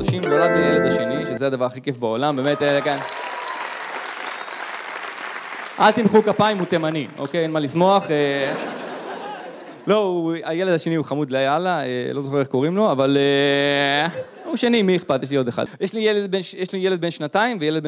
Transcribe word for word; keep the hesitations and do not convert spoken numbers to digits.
חודשים נולד לי הילד השני, שזה הדבר הכי כיף בעולם, באמת, כן. אל תמחאו כפיים, הוא תימני, אוקיי? אין מה לשמוח. לא, הילד השני הוא חמוד ליאללה, לא זוכר איך קוראים לו, אבל הוא שני, מי אכפת? יש לי עוד אחד. יש לי ילד בן שנתיים וילד בן